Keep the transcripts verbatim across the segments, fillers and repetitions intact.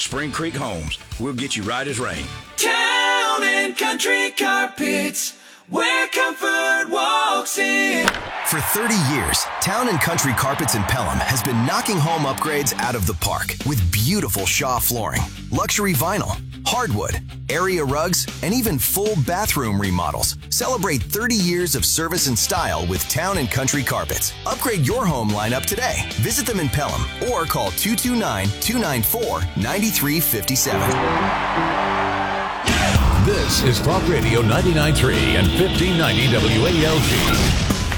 Spring Creek Homes. We'll get you right as rain. Town and Country Carpets, where comfort walks in. For thirty years, Town and Country Carpets in Pelham has been knocking home upgrades out of the park with beautiful Shaw flooring, luxury vinyl, hardwood, area rugs, and even full bathroom remodels. Celebrate thirty years of service and style with Town and Country Carpets. Upgrade your home lineup today. Visit them in Pelham or call two two nine, two nine four, nine three five seven. This is Talk Radio ninety-nine point three and fifteen ninety W A L G.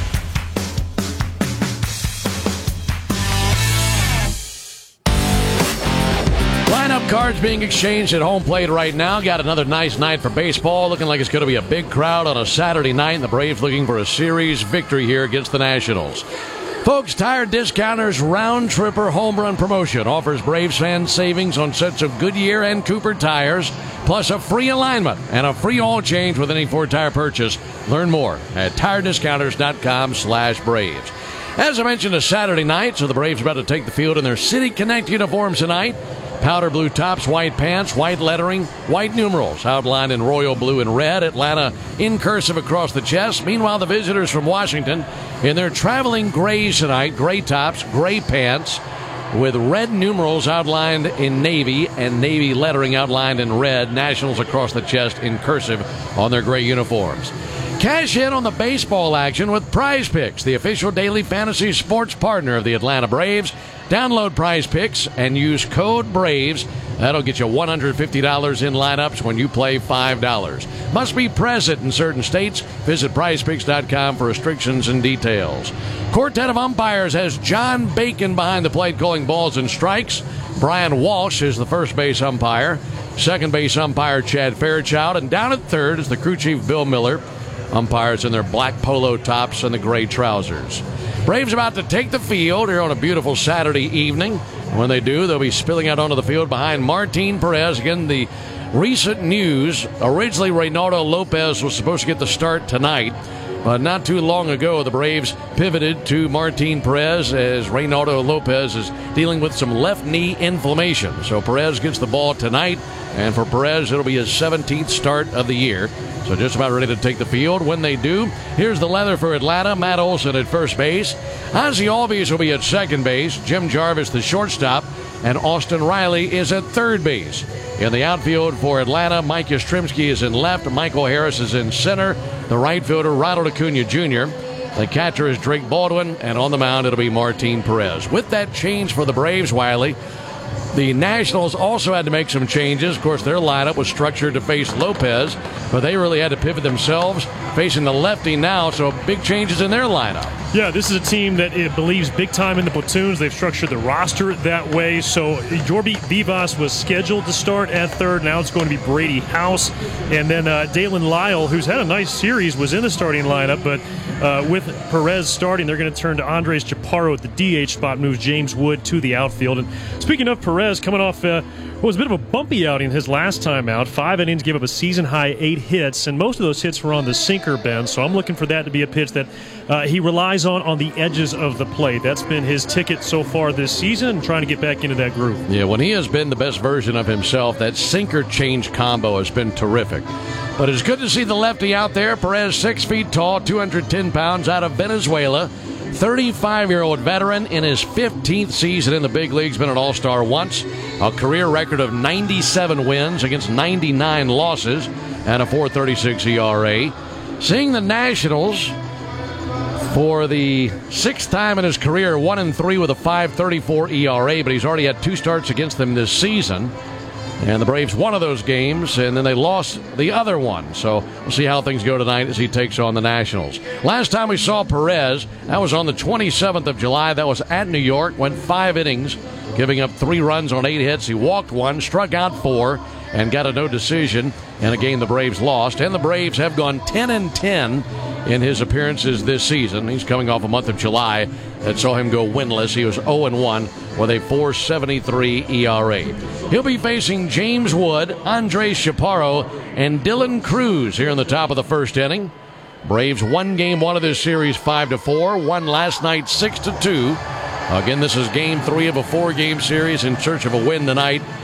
Lineup cards being exchanged at home plate right now. Got another nice night for baseball. Looking like it's going to be a big crowd on a Saturday night. And the Braves looking for a series victory here against the Nationals. Folks, Tire Discounters Round Tripper Home Run Promotion offers Braves fans savings on sets of Goodyear and Cooper tires, plus a free alignment and a free oil change with any Ford tire purchase. Learn more at tire discounters dot com slash Braves. As I mentioned, a Saturday night, so the Braves are about to take the field in their City Connect uniforms tonight. Powder blue tops, white pants, white lettering, white numerals outlined in royal blue and red. Atlanta in cursive across the chest. Meanwhile, the visitors from Washington in their traveling grays tonight, gray tops, gray pants, with red numerals outlined in navy and navy lettering outlined in red. Nationals across the chest in cursive on their gray uniforms. Cash in on the baseball action with Prize Picks, the official daily fantasy sports partner of the Atlanta Braves. Download Prize Picks and use code BRAVES. That'll get you one hundred fifty dollars in lineups when you play five dollars. Must be present in certain states. Visit prize picks dot com for restrictions and details. Quartet of umpires has John Bacon behind the plate calling balls and strikes. Brian Walsh is the first base umpire. Second base umpire Chad Fairchild. And down at third is the crew chief Bill Miller. Umpires in their black polo tops and the gray trousers. Braves about to take the field here on a beautiful Saturday evening. When they do, they'll be spilling out onto the field behind Martin Perez. Again, the recent news, originally Reynaldo Lopez was supposed to get the start tonight. But not too long ago, the Braves pivoted to Martin Perez as Reynaldo Lopez is dealing with some left knee inflammation. So Perez gets the ball tonight, and for Perez, it'll be his seventeenth start of the year. So just about ready to take the field. When they do, here's the leather for Atlanta. Matt Olson at first base. Ozzie Albies will be at second base. Jim Jarvis, the shortstop. And Austin Riley is at third base. In the outfield for Atlanta, Mike Yastrzemski is in left. Michael Harris is in center. The right fielder, Ronald Acuna Junior The catcher is Drake Baldwin. And on the mound, it'll be Martin Perez. With that change for the Braves, Wiley, the Nationals also had to make some changes. Of course, their lineup was structured to face Lopez, but they really had to pivot themselves, facing the lefty now, so big changes in their lineup. Yeah, this is a team that it believes big time in the platoons. They've structured the roster that way. So Jorby Vivas was scheduled to start at third. Now it's going to be Brady House. And then uh, Dalen Lyle, who's had a nice series, was in the starting lineup. But uh, with Perez starting, they're going to turn to Andres Chaparro at the D H spot, moves James Wood to the outfield. And speaking of Perez, coming off uh, what was a bit of a bumpy outing his last time out. Five innings, gave up a season-high eight hits. And most of those hits were on the sinker bend. So I'm looking for that to be a pitch that uh, he relies on on the edges of the plate. That's been his ticket so far this season, trying to get back into that groove. Yeah, when he has been the best version of himself, that sinker-change combo has been terrific. But it's good to see the lefty out there. Perez, six feet tall, two hundred ten pounds, out of Venezuela. thirty-five-year-old veteran in his fifteenth season in the big leagues, been an all-star once. A career record of ninety-seven wins against ninety-nine losses and a four thirty-six E R A. Seeing the Nationals for the sixth time in his career, one and three with a five thirty-four E R A, but he's already had two starts against them this season. And the Braves won of those games, and then they lost the other one. So we'll see how things go tonight as he takes on the Nationals. Last time we saw Perez, that was on the twenty-seventh of July. That was at New York, went five innings, giving up three runs on eight hits. He walked one, struck out four, and got a no decision in a game the Braves lost. And the Braves have gone ten and ten in his appearances this season. He's coming off a month of July that saw him go winless. He was oh and one with a four seventy-three E R A. He'll be facing James Wood, Andres Chaparro, and Dylan Cruz here in the top of the first inning. Braves won game one of this series five to four, won last night six to two. Again, this is game three of a four-game series in search of a win tonight